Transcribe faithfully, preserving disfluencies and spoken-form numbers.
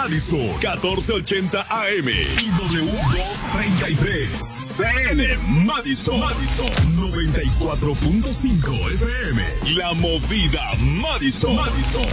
Madison, catorce ochenta A M y W doscientos treinta y tres. C N Madison, Madison, noventa y cuatro punto cinco F M. La movida Madison, Madison.